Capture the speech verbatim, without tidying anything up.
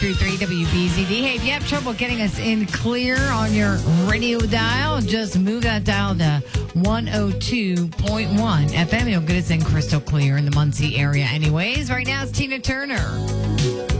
three three W B Z D. Hey, if you have trouble getting us in clear on your radio dial, just move that dial to one oh two point one F M. You'll get us in crystal clear in the Muncie area anyways. Right now, it's Tina Turner.